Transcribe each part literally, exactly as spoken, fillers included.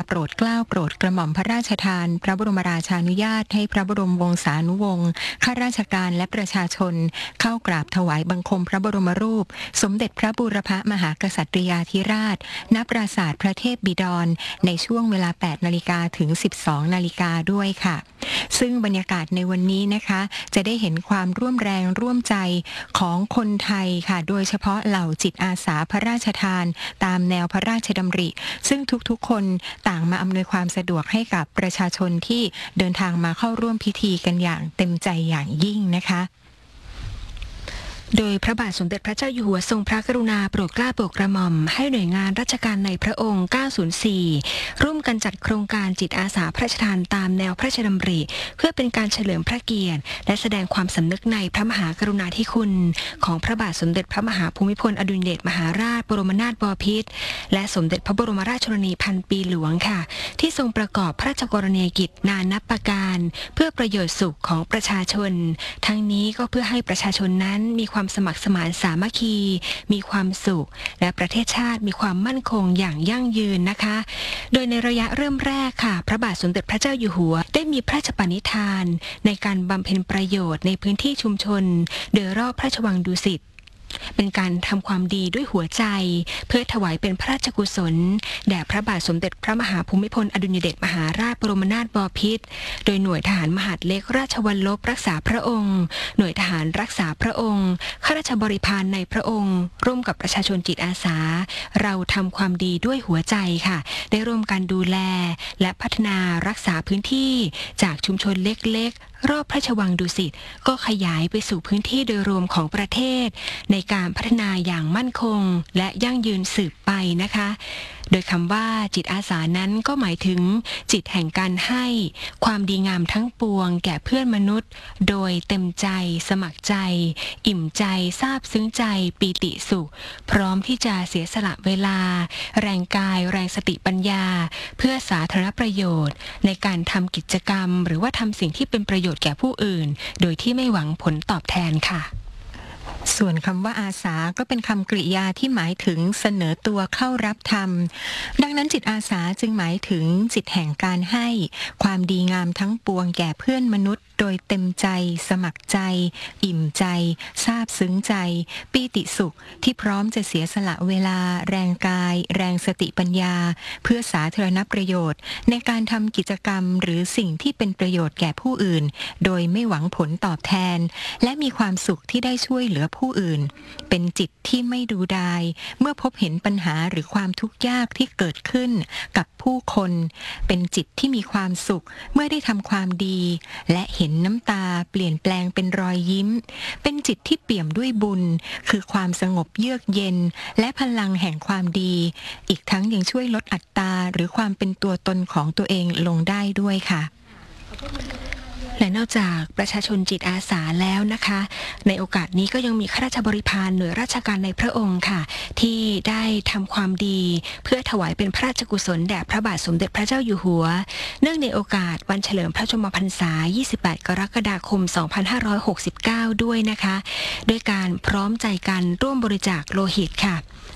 โปรดเกล้าโปรดกระหม่อมพระราชทานพระบรมราชานุญาตให้พระบรมวงศานุวงศ์ข้าราชการและประชาชนเข้ากราบถวายบังคมพระบรมรูปสมเด็จพระบูรพมหากษัตริยาธิราชณปราสาทพระเทพบิดรในช่วงเวลา แปดนาฬิกา ถึง สิบสองนาฬิกาด้วยค่ะซึ่งบรรยากาศในวันนี้นะคะจะได้เห็นความร่วมแรงร่วมใจของคนไทยค่ะโดยเฉพาะเหล่าจิตอาสาพระราชทานตามแนวพระราชดำริซึ่งทุกๆคนต่างมาอำนวยความสะดวกให้กับประชาชนที่เดินทางมาเข้าร่วมพิธีกันอย่างเต็มใจอย่างยิ่งนะคะโดยพระบาทสมเด็จพระเจ้าอยู่หัวทรงพระกรุณาโปรดเกล้าโปรดกระหม่อมให้หน่วยงานราชการในพระองค์เก้าศูนย์สี่ร่วมกันจัดโครงการจิตอาสาพระราชทานตามแนวพระราชดำริเพื่อเป็นการเฉลิมพระเกียรติและแสดงความสำนึกในพระมหากรุณาธิคุณของพระบาทสมเด็จพระมหาภูมิพลอดุลยเดชมหาราชบรมนาถบพิตรและสมเด็จพระบรมราชชนนีพันปีหลวงค่ะที่ทรงประกอบพระราชกรณียกิจนานับประการเพื่อประโยชน์สุขของประชาชนทั้งนี้ก็เพื่อให้ประชาชนนั้นมีความสมัครสมานสามัคคีมีความสุขและประเทศชาติมีความมั่นคงอย่างยั่งยืนนะคะโดยในระยะเริ่มแรกค่ะพระบาทสมเด็จพระเจ้าอยู่หัวได้มีพระราชปณิธานในการบำเพ็ญประโยชน์ในพื้นที่ชุมชนโดยรอบพระราชวังดุสิตเป็นการทำความดีด้วยหัวใจเพื่อถวายเป็นพระราชกุศลแด่พระบาทสมเด็จพระมหาภูมิพลอดุลยเดชมหาราชบรมนาถบพิตรโดยหน่วยทหารมหาดเล็กราชวัลลบรักษาพระองค์หน่วยทหารรักษาพระองค์ข้าราชบริพารในพระองค์ร่วมกับประชาชนจิตอาสาเราทำความดีด้วยหัวใจค่ะได้ร่วมกันดูแลและพัฒนารักษาพื้นที่จากชุมชนเล็กๆรอบพระราชวังดุสิตก็ขยายไปสู่พื้นที่โดยรวมของประเทศในการพัฒนาอย่างมั่นคงและยั่งยืนสืบไปนะคะโดยคำว่าจิตอาสานั้นก็หมายถึงจิตแห่งการให้ความดีงามทั้งปวงแก่เพื่อนมนุษย์โดยเต็มใจสมัครใจอิ่มใจซาบซึ้งใจปีติสุขพร้อมที่จะเสียสละเวลาแรงกายแรงสติปัญญาเพื่อสาธารณประโยชน์ในการทำกิจกรรมหรือว่าทำสิ่งที่เป็นประโยชน์แก่ผู้อื่นโดยที่ไม่หวังผลตอบแทนค่ะส่วนคำว่าอาสาก็เป็นคำกริยาที่หมายถึงเสนอตัวเข้ารับธรรมดังนั้นจิตอาสาจึงหมายถึงจิตแห่งการให้ความดีงามทั้งปวงแก่เพื่อนมนุษย์โดยเต็มใจสมัครใจอิ่มใจซาบซึ้งใจปีติสุขที่พร้อมจะเสียสละเวลาแรงกายแรงสติปัญญาเพื่อสาธารณประโยชน์ในการทำกิจกรรมหรือสิ่งที่เป็นประโยชน์แก่ผู้อื่นโดยไม่หวังผลตอบแทนและมีความสุขที่ได้ช่วยเหลือผู้อื่นเป็นจิตที่ไม่ดูดายเมื่อพบเห็นปัญหาหรือความทุกข์ยากที่เกิดขึ้นกับผู้คนเป็นจิตที่มีความสุขเมื่อได้ทำความดีและเห็นน้ำตาเปลี่ยนแปลงเป็นรอยยิ้มเป็นจิตที่เปี่ยมด้วยบุญคือความสงบเยือกเย็นและพลังแห่งความดีอีกทั้งยังช่วยลดอัตราหรือความเป็นตัวตนของตัวเองลงได้ด้วยค่ะและนอกจากประชาชนจิตอาสาแล้วนะคะในโอกาสนี้ก็ยังมีข้าราชบริพารหน่วยราชการในพระองค์ค่ะที่ได้ทำความดีเพื่อถวายเป็นพระราชกุศลแด่พระบาทสมเด็จพระเจ้าอยู่หัวเนื่องในโอกาสวันเฉลิมพระชนมพรรษายี่สิบแปดกรกฎาคมสองพันห้าร้อยหกสิบเก้าด้วยนะคะด้วยการพร้อมใจกันร่วมบริจาคโลหิตค่ะ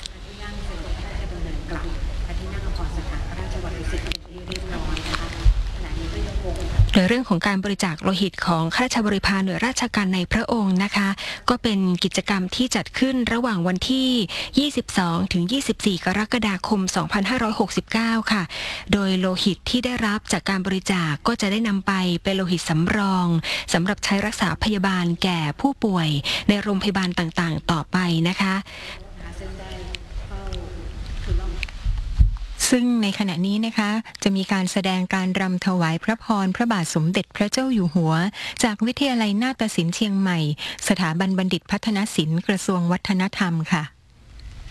โดยเรื่องของการบริจาคโลหิตของข้าราชบริพารหน่วยราชการในพระองค์นะคะก็เป็นกิจกรรมที่จัดขึ้นระหว่างวันที่ยี่สิบสองถึงยี่สิบสี่กรกฎาคมสองพันห้าร้อยหกสิบเก้าค่ะโดยโลหิตที่ได้รับจากการบริจาคก็จะได้นำไปเป็นโลหิตสำรองสำหรับใช้รักษาพยาบาลแก่ผู้ป่วยในโรงพยาบาลต่างๆต่อไปนะคะซึ่งในขณะนี้นะคะจะมีการแสดงการรำถวายพระพรพระบาทสมเด็จพระเจ้าอยู่หัวจากวิทยาลัยนาฏศิลป์เชียงใหม่สถาบันบัณฑิตพัฒนศิลป์กระทรวงวัฒนธรรมค่ะ